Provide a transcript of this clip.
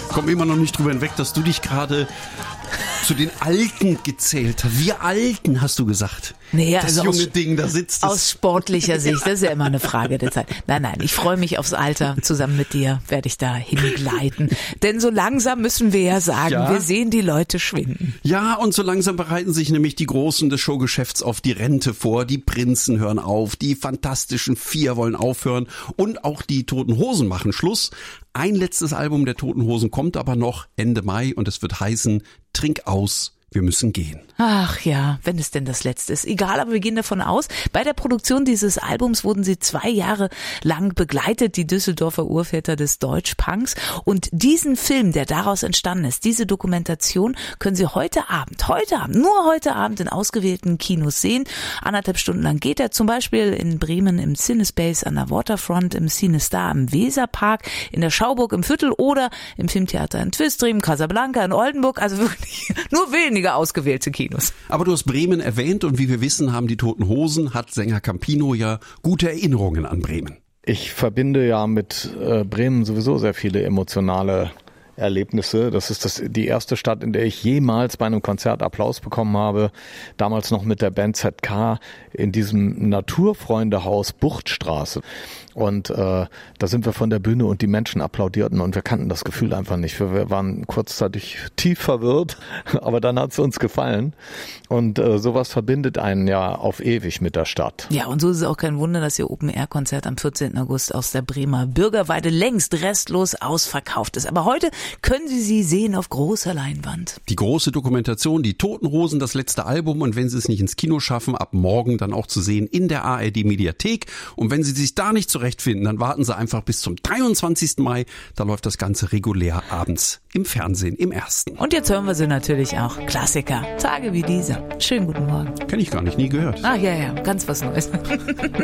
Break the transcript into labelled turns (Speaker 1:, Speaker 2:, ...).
Speaker 1: komme immer noch nicht drüber hinweg, dass du dich gerade zu den Alten gezählt hast. Wir Alten, hast du gesagt.
Speaker 2: Nee,
Speaker 1: das
Speaker 2: also
Speaker 1: junge Ding, da sitzt es.
Speaker 2: Aus sportlicher Sicht, das ist ja immer eine Frage der Zeit. Nein, ich freue mich aufs Alter. Zusammen mit dir werde ich da hingleiten. Denn so langsam müssen wir ja sagen, wir sehen die Leute schwinden.
Speaker 1: Ja, und so langsam bereiten sich nämlich die Großen des Showgeschäfts auf die Rente vor. Die Prinzen hören auf, die Fantastischen Vier wollen aufhören und auch die Toten Hosen machen Schluss. Ein letztes Album der Toten Hosen kommt aber noch Ende Mai und es wird heißen Trink aus, wir müssen gehen.
Speaker 2: Ach ja, wenn es denn das letzte ist. Egal, aber wir gehen davon aus, bei der Produktion dieses Albums wurden sie 2 Jahre lang begleitet, die Düsseldorfer Urväter des Deutschpunks. Und diesen Film, der daraus entstanden ist, diese Dokumentation, können Sie nur heute Abend in ausgewählten Kinos sehen. 1,5 Stunden lang geht er, zum Beispiel in Bremen im Cinespace an der Waterfront, im CineStar am Weserpark, in der Schauburg im Viertel oder im Filmtheater in Twistream, Casablanca in Oldenburg, also wirklich nur wenige ausgewählte Kinos.
Speaker 1: Aber du hast Bremen erwähnt und wie wir wissen, haben die Toten Hosen, hat Sänger Campino ja gute Erinnerungen an Bremen.
Speaker 3: Ich verbinde ja mit Bremen sowieso sehr viele emotionale Erlebnisse. Das ist die erste Stadt, in der ich jemals bei einem Konzert Applaus bekommen habe. Damals noch mit der Band ZK in diesem Naturfreundehaus Buchtstraße. Und da sind wir von der Bühne und die Menschen applaudierten und wir kannten das Gefühl einfach nicht. Wir waren kurzzeitig tief verwirrt, aber dann hat es uns gefallen. Und sowas verbindet einen ja auf ewig mit der Stadt.
Speaker 2: Ja, und so ist es auch kein Wunder, dass Ihr Open-Air-Konzert am 14. August aus der Bremer Bürgerweide längst restlos ausverkauft ist. Aber heute können Sie sehen auf großer Leinwand.
Speaker 1: Die große Dokumentation, die Toten Hosen, das letzte Album und wenn Sie es nicht ins Kino schaffen, ab morgen dann auch zu sehen in der ARD-Mediathek. Und wenn Sie sich da nicht zurechtfinden, dann warten Sie einfach bis zum 23. Mai. Da läuft das Ganze regulär abends im Fernsehen, im Ersten.
Speaker 2: Und jetzt hören wir Sie natürlich auch. Klassiker, Tage wie dieser. Schönen guten Morgen.
Speaker 1: Kenn ich gar nicht, nie gehört.
Speaker 2: Ach ja, ganz was Neues.